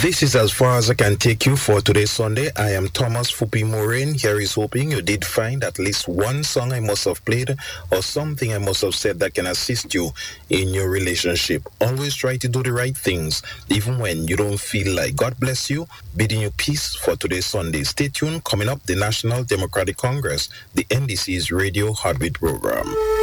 This is as far as I can take you for today's Sunday. I am Thomas Fupi Moraine. Here is hoping you did find at least one song I must have played or something I must have said that can assist you in your relationship. Always try to do the right things, even when you don't feel like. God bless you. Bidding you peace for today's Sunday. Stay tuned. Coming up, the National Democratic Congress, the NDC's Radio Heartbeat program.